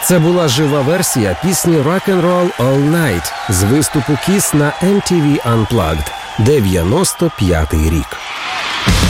Це була жива версія пісні «Rock'n'Roll All Night» з виступу Kiss на MTV Unplugged, 95-й рік.